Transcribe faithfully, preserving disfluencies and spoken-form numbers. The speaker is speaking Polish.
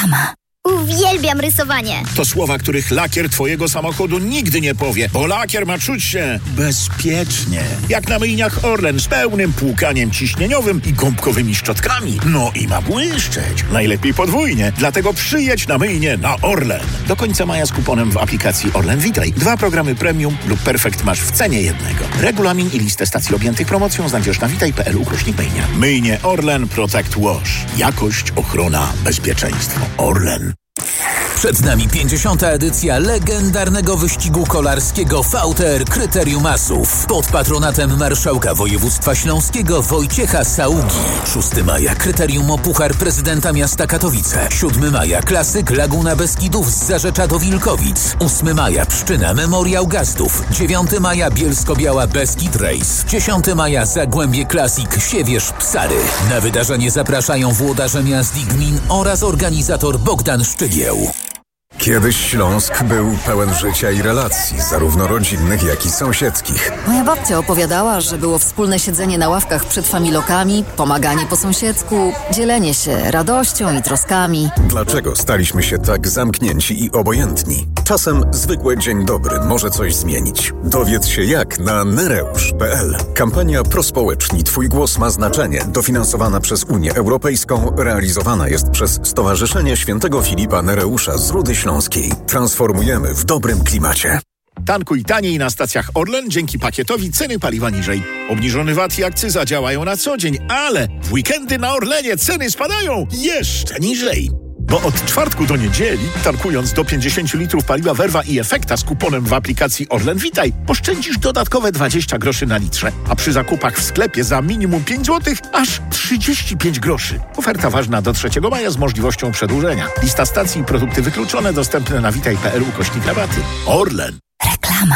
Reklama. Uwielbiam rysowanie. To słowa, których lakier twojego samochodu nigdy nie powie, bo lakier ma czuć się bezpiecznie. Jak na myjniach Orlen z pełnym płukaniem ciśnieniowym i gąbkowymi szczotkami. No i ma błyszczeć. Najlepiej podwójnie. Dlatego przyjedź na myjnię na Orlen. Do końca maja z kuponem w aplikacji Orlen Witaj. Dwa programy premium lub perfekt masz w cenie jednego. Regulamin i listę stacji objętych promocją znajdziesz na witaj kropka p l ukośnik myjnia. Myjnie Orlen Protect Wash. Jakość, ochrona, bezpieczeństwo. Orlen. Przed nami pięćdziesiąta edycja legendarnego wyścigu kolarskiego V T R Kryterium Asów pod patronatem marszałka województwa śląskiego Wojciecha Saługi. szóstego maja Kryterium o Puchar Prezydenta Miasta Katowice. siódmego maja Klasyk Laguna Beskidów z Zarzecza do Wilkowic. ósmego maja Pszczyna Memoriał Gastów. dziewiątego maja Bielsko-Biała Beskid Race. dziesiątego maja Zagłębie Klasik Siewierz Psary. Na wydarzenie zapraszają włodarze miast i gmin oraz organizator Bogdan Szczygieł. Kiedyś Śląsk był pełen życia i relacji, zarówno rodzinnych, jak i sąsiedzkich. Moja babcia opowiadała, że było wspólne siedzenie na ławkach przed familokami, pomaganie po sąsiedzku, dzielenie się radością i troskami. Dlaczego staliśmy się tak zamknięci i obojętni? Czasem zwykły dzień dobry może coś zmienić. Dowiedz się jak na nereusz kropka p l. Kampania Prospołeczni Twój głos ma znaczenie. Dofinansowana przez Unię Europejską, realizowana jest przez Stowarzyszenie Świętego Filipa Nereusza z Rudy Śląskiej. Transformujemy w dobrym klimacie. Tankuj taniej na stacjach Orlen dzięki pakietowi ceny paliwa niżej. Obniżony V A T i akcyza działają na co dzień, ale w weekendy na Orlenie ceny spadają jeszcze niżej. Bo od czwartku do niedzieli, tankując do pięćdziesiąt litrów paliwa Verva i Efekta z kuponem w aplikacji Orlen Witaj, oszczędzisz dodatkowe dwadzieścia groszy na litrze, a przy zakupach w sklepie za minimum pięć złotych aż trzydzieści pięć groszy. Oferta ważna do trzeciego maja z możliwością przedłużenia. Lista stacji i produkty wykluczone dostępne na witaj kropka p l ukośnik rabaty. Orlen. Reklama.